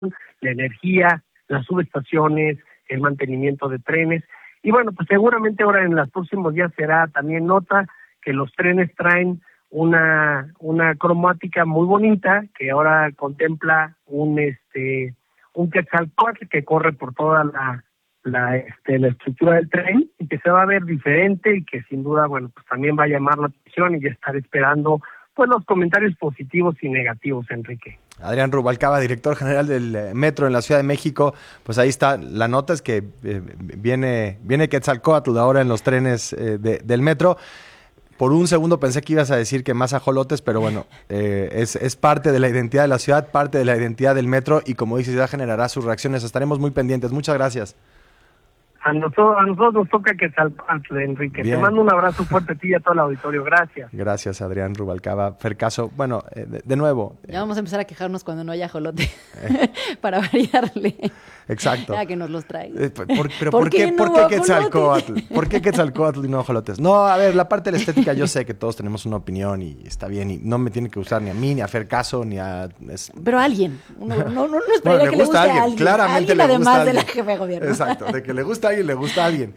la energía, las subestaciones, el mantenimiento de trenes. Y bueno, pues seguramente ahora en los próximos días será también nota que los trenes traen una cromática muy bonita que ahora contempla un Quetzalcóatl que corre por toda la estructura del tren y que se va a ver diferente y que sin duda, bueno, pues también va a llamar la atención y ya estar esperando pues los comentarios positivos y negativos, Enrique. Adrián Rubalcaba, director general del Metro en la Ciudad de México, pues ahí está, la nota es que viene Quetzalcóatl ahora en los trenes del Metro. Por un segundo pensé que ibas a decir que más ajolotes, pero bueno, es parte de la identidad de la ciudad, parte de la identidad del Metro y como dices, ya generará sus reacciones. Estaremos muy pendientes. Muchas gracias. A nosotros nos toca Quetzalcóatl, Enrique. Bien. Te mando un abrazo fuerte a ti y a todo el auditorio. Gracias. Gracias, Adrián Rubalcaba. Fercaso, bueno, de nuevo. Ya vamos a empezar a quejarnos cuando no haya ajolote para variarle. Exacto. Ya que nos los trae. Pero ¿por qué Quetzalcóatl? ¿Por qué Quetzalcóatl y no ajolotes? No, a ver, la parte de la estética yo sé que todos tenemos una opinión y está bien y no me tiene que gustar ni a mí, ni a Fercaso, ni a... Pero a alguien. No esperaría que le guste a alguien. Claramente alguien le gusta además a alguien. de la jefa de gobierno. Exacto, de que le gusta a alguien, le gusta a alguien.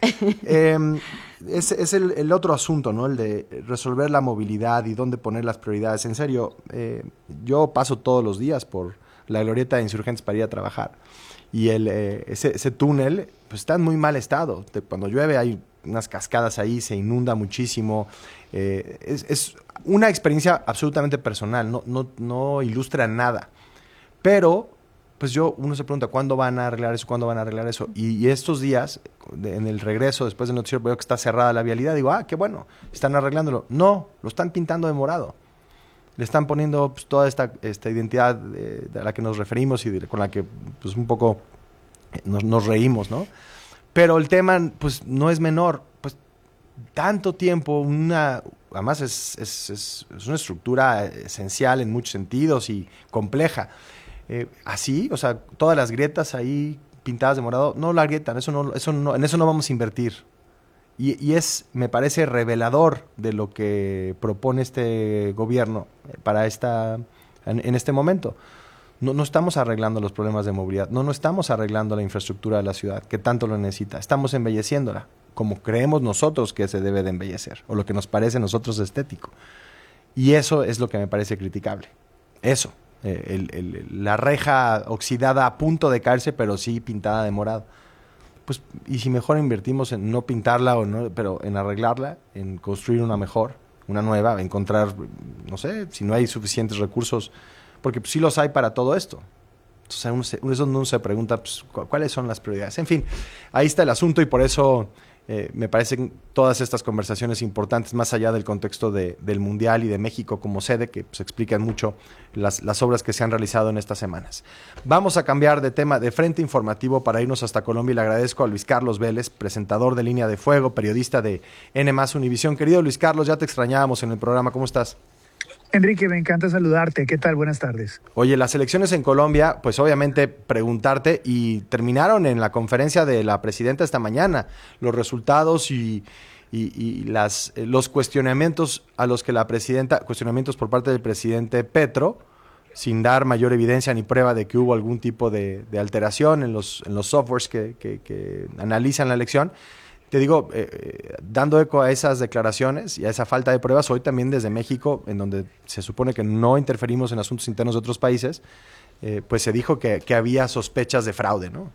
Es el otro asunto, ¿no? El de resolver la movilidad y dónde poner las prioridades. En serio, yo paso todos los días por la glorieta de Insurgentes para ir a trabajar. Y ese túnel pues está en muy mal estado. Cuando llueve hay unas cascadas ahí, se inunda muchísimo. Es una experiencia absolutamente personal, no ilustra nada. Pero pues uno se pregunta, ¿cuándo van a arreglar eso? ¿Cuándo van a arreglar eso? Y estos días, en el regreso, después del noticiero, veo que está cerrada la vialidad. Digo, qué bueno, están arreglándolo. No, lo están pintando de morado. Le están poniendo pues, toda esta identidad de la que nos referimos y con la que pues un poco nos reímos, ¿no? Pero el tema pues no es menor. Pues tanto tiempo, además es una estructura esencial en muchos sentidos y compleja. Así, o sea, todas las grietas ahí pintadas de morado, no la agrietan, en eso no vamos a invertir. Y me parece revelador de lo que propone este gobierno para en este momento. No estamos arreglando los problemas de movilidad, no estamos arreglando la infraestructura de la ciudad, que tanto lo necesita. Estamos embelleciéndola, como creemos nosotros que se debe de embellecer, o lo que nos parece a nosotros estético. Y eso es lo que me parece criticable. Eso, la reja oxidada a punto de caerse, pero sí pintada de morado. Pues, y si mejor invertimos en no pintarla pero en arreglarla, en construir una mejor, una nueva, encontrar, no sé, si no hay suficientes recursos, porque pues, sí los hay para todo esto. Entonces uno se pregunta pues, cuáles son las prioridades. En fin, ahí está el asunto y por eso me parecen todas estas conversaciones importantes, más allá del contexto del Mundial y de México como sede, que pues, explican mucho las obras que se han realizado en estas semanas. Vamos a cambiar de tema de frente informativo para irnos hasta Colombia y le agradezco a Luis Carlos Vélez, presentador de Línea de Fuego, periodista de N+ Univisión. Querido Luis Carlos, ya te extrañábamos en el programa, ¿cómo estás? Enrique, me encanta saludarte. ¿Qué tal? Buenas tardes. Oye, las elecciones en Colombia, pues obviamente preguntarte, y terminaron en la conferencia de la presidenta esta mañana, los resultados y los cuestionamientos a los que la presidenta, cuestionamientos por parte del presidente Petro, sin dar mayor evidencia ni prueba de que hubo algún tipo de alteración en los softwares que analizan la elección. Te digo, dando eco a esas declaraciones y a esa falta de pruebas, hoy también desde México, en donde se supone que no interferimos en asuntos internos de otros países, pues se dijo que había sospechas de fraude, ¿no?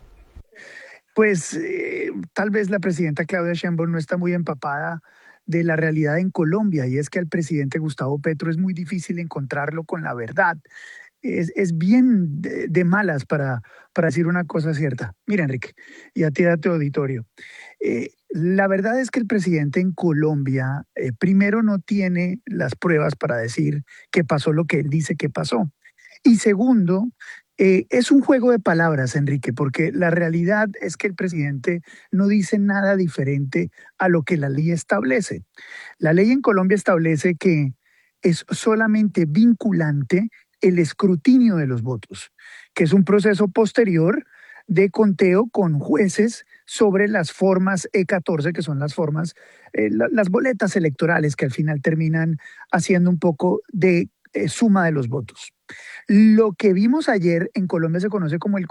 Pues tal vez la presidenta Claudia Sheinbaum no está muy empapada de la realidad en Colombia, y es que al presidente Gustavo Petro es muy difícil encontrarlo con la verdad. Es bien de malas para decir una cosa cierta. Mira, Enrique, y a ti, a tu auditorio. La verdad es que el presidente en Colombia, primero, no tiene las pruebas para decir que pasó lo que él dice que pasó. Y segundo, es un juego de palabras, Enrique, porque la realidad es que el presidente no dice nada diferente a lo que la ley establece. La ley en Colombia establece que es solamente vinculante el escrutinio de los votos, que es un proceso posterior de conteo con jueces sobre las formas E14, que son las formas, las boletas electorales que al final terminan haciendo un poco de suma de los votos. Lo que vimos ayer en Colombia se conoce como el